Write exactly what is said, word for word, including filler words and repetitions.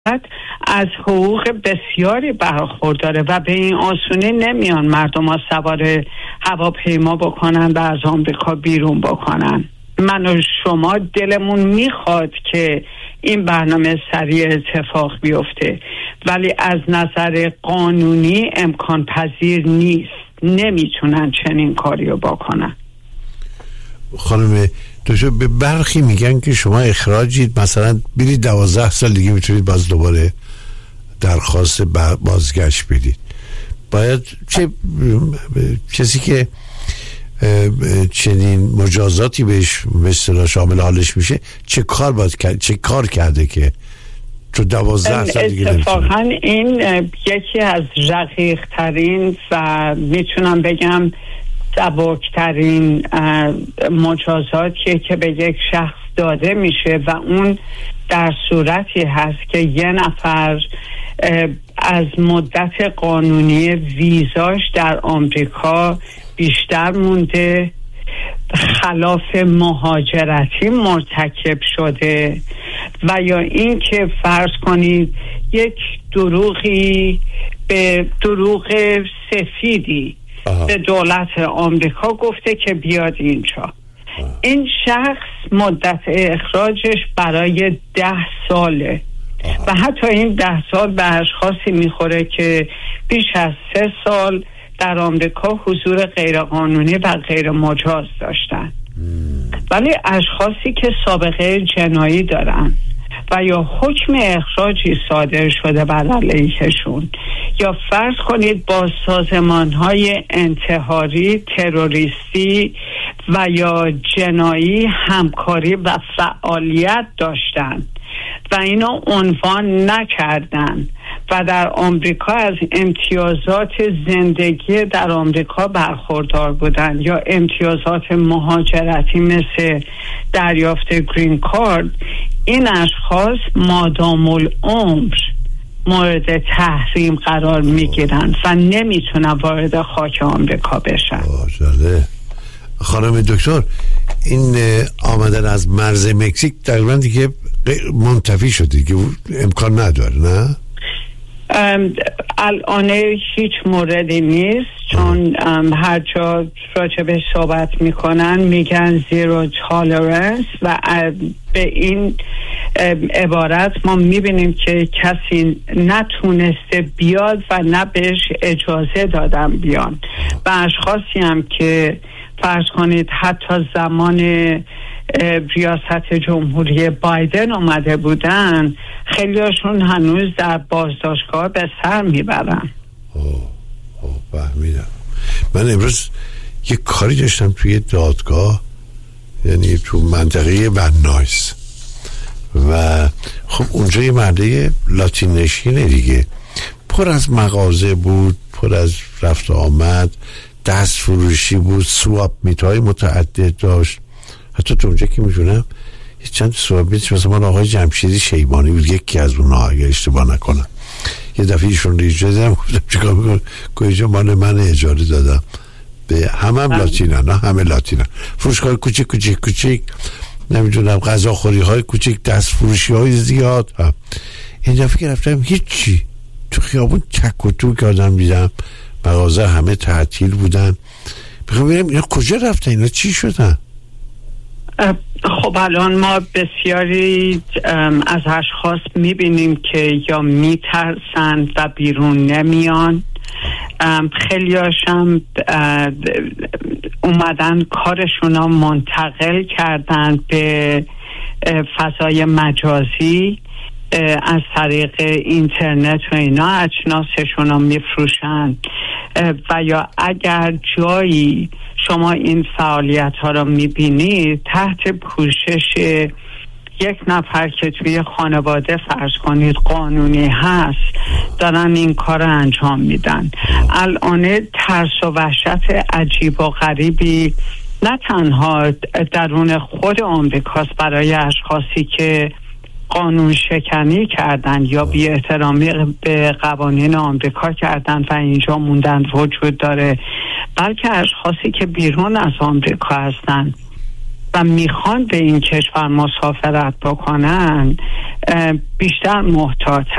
از حقوق بسیاری برخورداره و به این آسونی نمیان مردم ها سوار هواپیما بکنن و از آمریکا بیرون بکنن. من و شما دلمون میخواد که این برنامه سریع اتفاق بیفته، ولی از نظر قانونی امکان پذیر نیست، نمیتونن چنین کاری رو بکنن. خانم دکتر، به برخی میگن که شما اخراجید، مثلا برید دوازده سال دیگه میتونید باز دوباره درخواست بازگشت بدید. باید چه کسی که چنین مجازاتی بهش مثلا شامل حالش میشه چه کار باید کرد، چه کار کرده که تو دوازده سال دیگه اتفاقا این یکی از رقیق ترین و میتونم بگم سبکترین مجازاتیه که به یک شخص داده میشه و اون در صورتی هست که یه نفر از مدت قانونی ویزاش در آمریکا بیشتر مونده، خلاف مهاجرتی مرتکب شده، و یا این که فرض کنید یک دروغی به دروغ سفیدی آه. به دولت آمریکا گفته که بیاد اینجا. آه. این شخص مدت اخراجش برای ده ساله. آه. و حتی این ده سال به اشخاصی میخوره که بیش از سه سال در آمریکا حضور غیرقانونی و غیر مجاز داشتن. مم. ولی اشخاصی که سابقه جنایی دارن و یا حکم اخراجی صادر شده بر علیهشون، یا فرض کنید با سازمان‌های انتحاری، تروریستی و یا جنایی همکاری و فعالیت داشتند و اینا عنوان نکردند و در آمریکا از امتیازات زندگی در آمریکا برخوردار بودند یا امتیازات مهاجرتی مثل دریافت گرین کارت، این اشخاص مادام العمر مورد تحریم قرار میگیرن و نمیتونن وارد خاک آمریکا بشن. خانم دکتر، این آمدن از مرز مکزیک تقریبا دیگه منتفی شده که امکان نداره، نه؟ الان هیچ موردی نیست، چون هر جا راجبش صحبت میکنن میگن زیرو تالرنس و به این عبارت ما میبینیم که کسی نتونسته بیاد و نه بهش اجازه دادن بیان و اشخاصی هم که فرض کنید حتی زمان ریاست جمهوری بایدن اومده بودن، خیلی هاشون هنوز در بازداشتگاه به سر میبرن. اوه اوه فهمیدم. من امروز یه کاری داشتم توی دادگاه، یعنی تو منطقه ونایس، و خب اونجا یه مرده لاتین نشینه دیگه، پر از مغازه بود، پر از رفت آمد، دست فروشی بود، سواب میت‌های متعدد داشت. حتی تو اونجا که میشونم یه چند سواب میت مثلا من آقای جمشیدی شیبانی بود، یکی از اونها اگه اشتباه نکنم. یه دفعه ایشون رو اجاره دادم، گفتم چیکار می‌کنی؟ کجا مال من اجاره دادم به همه هم لاتینن، نه همه لاتینن، فروشگاه کوچیک کوچیک کوچیک نمیدونم غذاخوری های کوچیک، دست فروشی های زیاد. هم این دفعه که رفتم هیچی، تو خیابون تک و توک آدم دیدم، مغازه همه تعطیل بودن. بخوام ببینم اینا کجا رفتن، اینا چی شدن؟ خب الان ما بسیاری از اشخاص میبینیم که یا میترسن و بیرون نمیان، خیلی هاشم اومدن کارشون رو منتقل کردن به فضای مجازی، از طریق اینترنت و اینا اجناسشون رو میفروشن و یا اگر جایی شما این فعالیت ها رو میبینید تحت پوشش یک نفر که توی خانواده فرض کنید قانونی هست دارن این کار رو انجام میدن. الان ترس و وحشت عجیب و غریبی نه تنها درون خود آمریکاست برای اشخاصی که قانون شکنی کردن یا بی احترامی به قوانین آمریکا کردن و اینجا موندن وجود داره، بلکه اشخاصی که بیرون از آمریکا هستن و میخوان به این کشور مسافرت بکنن بیشتر محتاط